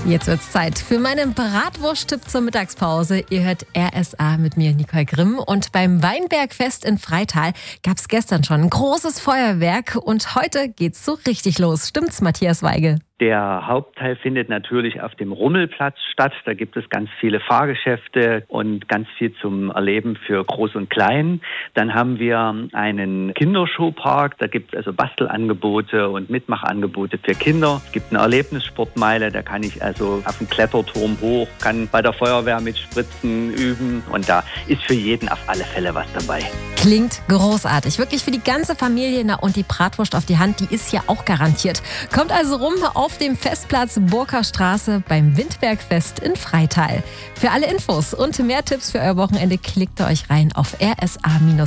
Jetzt wird's Zeit für meinen Bratwurst-Tipp zur Mittagspause. Ihr hört RSA mit mir, Nicole Grimm. Und beim Weinbergfest in Freital gab's gestern schon ein großes Feuerwerk. Und heute geht's so richtig los. Stimmt's, Matthias Weigel? Der Hauptteil findet natürlich auf dem Rummelplatz statt. Da gibt es ganz viele Fahrgeschäfte und ganz viel zum Erleben für Groß und Klein. Dann haben wir einen Kinderschuhpark. Da gibt es also Bastelangebote und Mitmachangebote für Kinder. Es gibt eine Erlebnissportmeile. Da kann ich also auf dem Kletterturm hoch, kann bei der Feuerwehr mit Spritzen üben. Und da ist für jeden auf alle Fälle was dabei. Klingt großartig. Wirklich für die ganze Familie. Na, und die Bratwurst auf die Hand, die ist ja auch garantiert. Kommt also rum auf dem Festplatz Burkerstraße beim Windbergfest in Freital. Für alle Infos und mehr Tipps für euer Wochenende klickt ihr euch rein auf rsa-